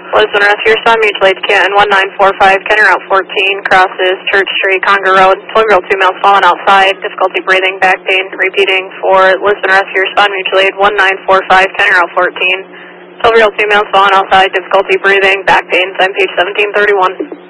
Lisbon Rescue, respond mutually to Canton 1945, Kenner Route 14, crosses Church Street, Conger Road, Tollville 2 males fallen outside, difficulty breathing, back pain, repeating for Lisbon Rescue, respond mutually 1945, Kenner Route 14, Tollville 2 males fallen outside, difficulty breathing, back pain, time page 1731.